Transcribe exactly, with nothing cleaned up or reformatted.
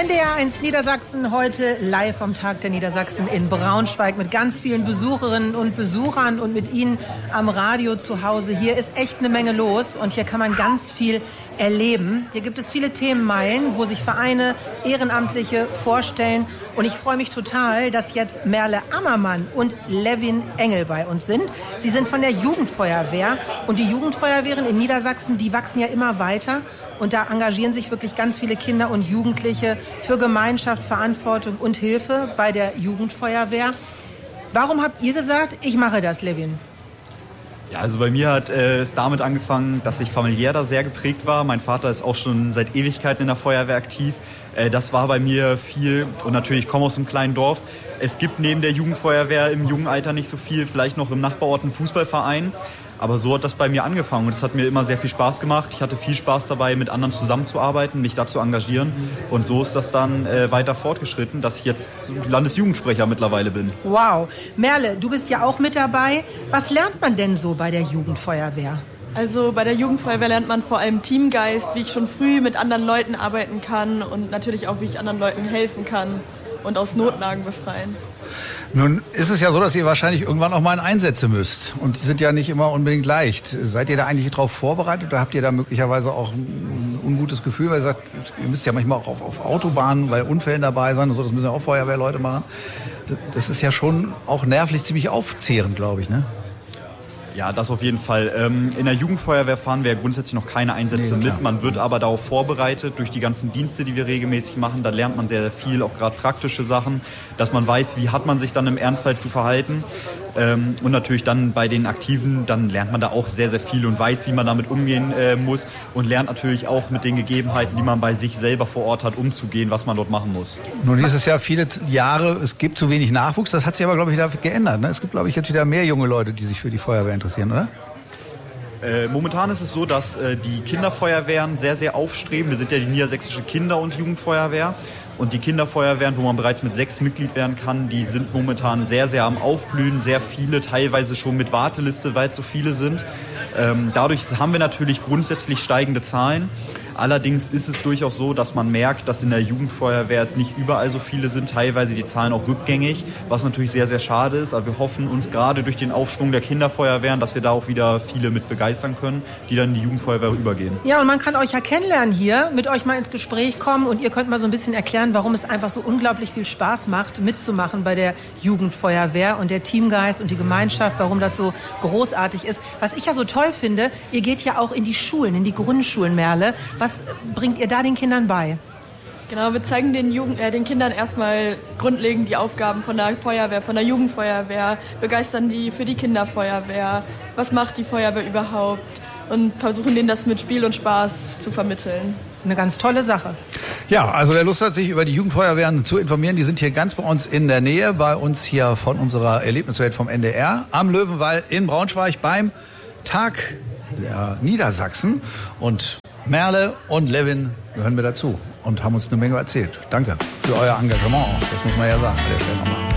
N D R eins Niedersachsen, heute live am Tag der Niedersachsen in Braunschweig mit ganz vielen Besucherinnen und Besuchern und mit Ihnen am Radio zu Hause. Hier ist echt eine Menge los und hier kann man ganz viel erleben. Hier gibt es viele Themenmeilen, wo sich Vereine, Ehrenamtliche vorstellen. Und ich freue mich total, dass jetzt Merle Ammermann und Levin Engel bei uns sind. Sie sind von der Jugendfeuerwehr. Und die Jugendfeuerwehren in Niedersachsen, die wachsen ja immer weiter. Und da engagieren sich wirklich ganz viele Kinder und Jugendliche für Gemeinschaft, Verantwortung und Hilfe bei der Jugendfeuerwehr. Warum habt ihr gesagt, ich mache das, Levin? Ja, also bei mir hat äh, es damit angefangen, dass ich familiär da sehr geprägt war. Mein Vater ist auch schon seit Ewigkeiten in der Feuerwehr aktiv. Äh, das war bei mir viel und natürlich, ich komme aus einem kleinen Dorf. Es gibt neben der Jugendfeuerwehr im jungen Alter nicht so viel, vielleicht noch im Nachbarort einen Fußballverein. Aber so hat das bei mir angefangen und es hat mir immer sehr viel Spaß gemacht. Ich hatte viel Spaß dabei, mit anderen zusammenzuarbeiten, mich da zu engagieren. Und so ist das dann äh, weiter fortgeschritten, dass ich jetzt Landesjugendsprecher mittlerweile bin. Wow. Merle, du bist ja auch mit dabei. Was lernt man denn so bei der Jugendfeuerwehr? Also bei der Jugendfeuerwehr lernt man vor allem Teamgeist, wie ich schon früh mit anderen Leuten arbeiten kann und natürlich auch, wie ich anderen Leuten helfen kann und aus Notlagen befreien. Nun ist es ja so, dass ihr wahrscheinlich irgendwann auch mal in Einsätze müsst. Und die sind ja nicht immer unbedingt leicht. Seid ihr da eigentlich darauf vorbereitet oder habt ihr da möglicherweise auch ein ungutes Gefühl? Weil ihr sagt, ihr müsst ja manchmal auch auf, auf Autobahnen bei Unfällen dabei sein und so. Das müssen ja auch Feuerwehrleute machen. Das ist ja schon auch nervlich ziemlich aufzehrend, glaube ich, ne? Ja, das auf jeden Fall. In der Jugendfeuerwehr fahren wir grundsätzlich noch keine Einsätze nee, mit. Man wird aber darauf vorbereitet durch die ganzen Dienste, die wir regelmäßig machen. Da lernt man sehr, sehr viel, auch gerade praktische Sachen, dass man weiß, wie hat man sich dann im Ernstfall zu verhalten. Und natürlich dann bei den Aktiven, dann lernt man da auch sehr, sehr viel und weiß, wie man damit umgehen äh, muss und lernt natürlich auch mit den Gegebenheiten, die man bei sich selber vor Ort hat, umzugehen, was man dort machen muss. Nun ist es ja viele Jahre, es gibt zu wenig Nachwuchs, das hat sich aber, glaube ich, wieder geändert. Ne? Es gibt, glaube ich, jetzt wieder mehr junge Leute, die sich für die Feuerwehr interessieren, oder? Äh, momentan ist es so, dass äh, die Kinderfeuerwehren sehr, sehr aufstreben. Wir sind ja die niedersächsische Kinder- und Jugendfeuerwehr. Und die Kinderfeuerwehren, wo man bereits mit sechs Mitglied werden kann, die sind momentan sehr, sehr am Aufblühen. Sehr viele, teilweise schon mit Warteliste, weil es so viele sind. Ähm, dadurch haben wir natürlich grundsätzlich steigende Zahlen. Allerdings ist es durchaus so, dass man merkt, dass in der Jugendfeuerwehr es nicht überall so viele sind, teilweise die Zahlen auch rückgängig, was natürlich sehr, sehr schade ist. Aber wir hoffen uns gerade durch den Aufschwung der Kinderfeuerwehren, dass wir da auch wieder viele mit begeistern können, die dann in die Jugendfeuerwehr übergehen. Ja, und man kann euch ja kennenlernen hier, mit euch mal ins Gespräch kommen und ihr könnt mal so ein bisschen erklären, warum es einfach so unglaublich viel Spaß macht, mitzumachen bei der Jugendfeuerwehr und der Teamgeist und die Gemeinschaft, warum das so großartig ist. Was ich ja so toll finde, ihr geht ja auch in die Schulen, in die Grundschulen, Merle. Was bringt ihr da den Kindern bei? Genau, wir zeigen den, Jugend, äh, den Kindern erstmal grundlegend die Aufgaben von der Feuerwehr, von der Jugendfeuerwehr, begeistern die für die Kinderfeuerwehr, was macht die Feuerwehr überhaupt und versuchen denen das mit Spiel und Spaß zu vermitteln. Eine ganz tolle Sache. Ja, also wer Lust hat, sich über die Jugendfeuerwehren zu informieren, die sind hier ganz bei uns in der Nähe, bei uns hier von unserer Erlebniswelt vom N D R am Löwenwall in Braunschweig beim Tag der Niedersachsen. Und Merle und Levin gehören mir dazu und haben uns eine Menge erzählt. Danke für euer Engagement, das muss man ja sagen an der Stelle nochmal.